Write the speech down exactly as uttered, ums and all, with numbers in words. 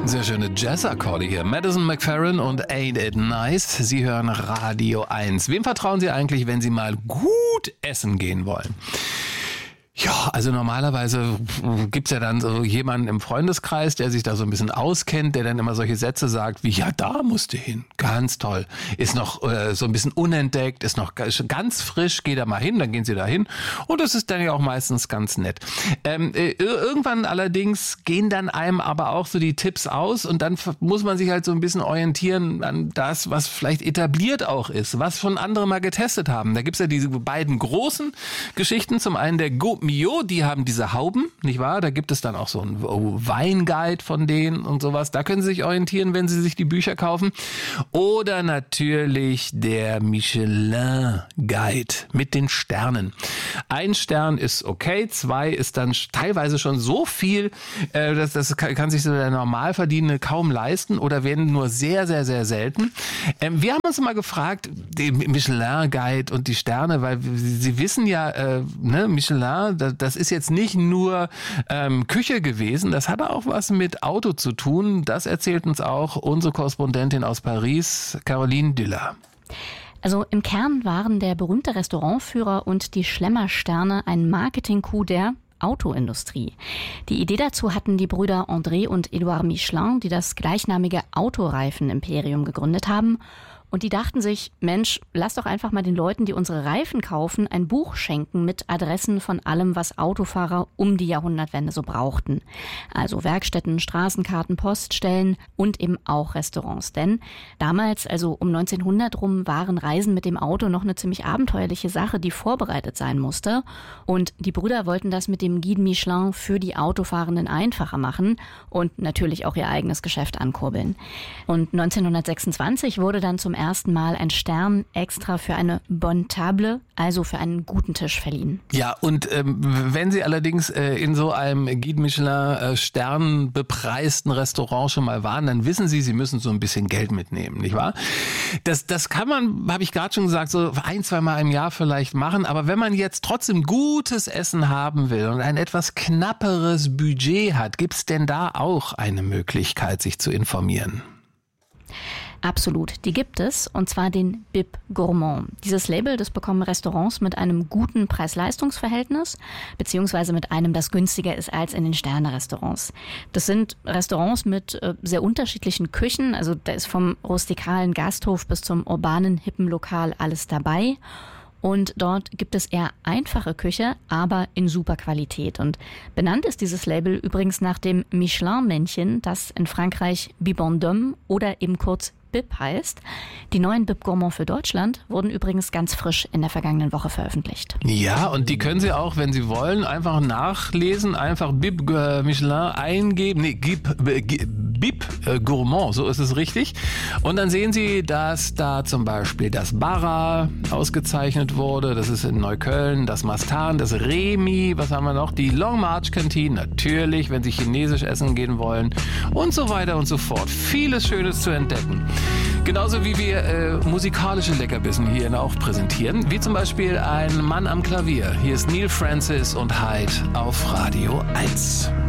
Sehr schöne Jazz-Akkorde hier. Madison McFerrin und Ain't It Nice. Sie hören Radio eins. Wem vertrauen Sie eigentlich, wenn Sie mal gut essen gehen wollen? Ja, also normalerweise gibt's ja dann so jemanden im Freundeskreis, der sich da so ein bisschen auskennt, der dann immer solche Sätze sagt wie, ja, da musst du hin, ganz toll, ist noch äh, so ein bisschen unentdeckt, ist noch ganz frisch, geh da mal hin, dann gehen sie da hin und das ist dann ja auch meistens ganz nett. Ähm, äh, irgendwann allerdings gehen dann einem aber auch so die Tipps aus und dann muss man sich halt so ein bisschen orientieren an das, was vielleicht etabliert auch ist, was schon andere mal getestet haben. Da gibt's ja diese beiden großen Geschichten, zum einen der Go Mio, die haben diese Hauben, nicht wahr? Da gibt es dann auch so einen Weinguide von denen und sowas. Da können Sie sich orientieren, wenn Sie sich die Bücher kaufen. Oder natürlich der Michelin Guide mit den Sternen. Ein Stern ist okay, zwei ist dann teilweise schon so viel, äh, das, das kann sich so der Normalverdienende kaum leisten oder werden nur sehr, sehr, sehr selten. Ähm, wir haben uns mal gefragt, den Michelin Guide und die Sterne, weil Sie wissen ja, äh, ne, Michelin, das ist jetzt nicht nur ähm, Küche gewesen, das hat auch was mit Auto zu tun. Das erzählt uns auch unsere Korrespondentin aus Paris, Caroline Düller. Also im Kern waren der berühmte Restaurantführer und die Schlemmer-Sterne ein Marketing-Coup der Autoindustrie. Die Idee dazu hatten die Brüder André und Edouard Michelin, die das gleichnamige Autoreifen-Imperium gegründet haben. Und die dachten sich, Mensch, lass doch einfach mal den Leuten, die unsere Reifen kaufen, ein Buch schenken mit Adressen von allem, was Autofahrer um die Jahrhundertwende so brauchten. Also Werkstätten, Straßenkarten, Poststellen und eben auch Restaurants. Denn damals, also um neunzehnhundert rum, waren Reisen mit dem Auto noch eine ziemlich abenteuerliche Sache, die vorbereitet sein musste. Und die Brüder wollten das mit dem Guide Michelin für die Autofahrenden einfacher machen und natürlich auch ihr eigenes Geschäft ankurbeln. Und neunzehnhundertsechsundzwanzig wurde dann zum ersten Mal ein Stern extra für eine Bonne Table, also für einen guten Tisch, verliehen. Ja, und ähm, wenn Sie allerdings äh, in so einem Guide Michelin äh, sternbepreisten Restaurant schon mal waren, dann wissen Sie, Sie müssen so ein bisschen Geld mitnehmen, nicht wahr? Das, das kann man, habe ich gerade schon gesagt, so ein, zwei Mal im Jahr vielleicht machen, aber wenn man jetzt trotzdem gutes Essen haben will und ein etwas knapperes Budget hat, gibt's denn da auch eine Möglichkeit, sich zu informieren? Absolut, die gibt es, und zwar den Bib Gourmand. Dieses Label, das bekommen Restaurants mit einem guten Preis-Leistungs-Verhältnis, beziehungsweise mit einem, das günstiger ist als in den Sterne-Restaurants. Das sind Restaurants mit äh, sehr unterschiedlichen Küchen, also da ist vom rustikalen Gasthof bis zum urbanen, hippen Lokal alles dabei. Und dort gibt es eher einfache Küche, aber in super Qualität. Und benannt ist dieses Label übrigens nach dem Michelin-Männchen, das in Frankreich Bibendum oder eben kurz Bib heißt. Die neuen Bib Gourmand für Deutschland wurden übrigens ganz frisch in der vergangenen Woche veröffentlicht. Ja, und die können Sie auch, wenn Sie wollen, einfach nachlesen, einfach Bib äh, Michelin eingeben, nee, Bib, äh, Bib äh, Gourmand, so ist es richtig. Und dann sehen Sie, dass da zum Beispiel das Barra ausgezeichnet wurde, das ist in Neukölln, das Mastan, das Remi, was haben wir noch, die Long March Canteen, natürlich, wenn Sie chinesisch essen gehen wollen und so weiter und so fort. Vieles Schönes zu entdecken. Genauso wie wir äh, musikalische Leckerbissen hier auch präsentieren, wie zum Beispiel ein Mann am Klavier. Hier ist Neil Francis und Hyde auf Radio eins.